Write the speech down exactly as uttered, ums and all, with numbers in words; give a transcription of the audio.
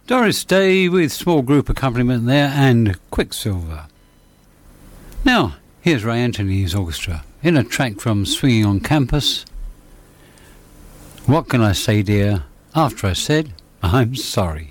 Doris Day with small group accompaniment there and Quicksilver. Now, here's Ray Anthony's orchestra in a track from Swinging on Campus. What can I say, dear, after I said I'm sorry?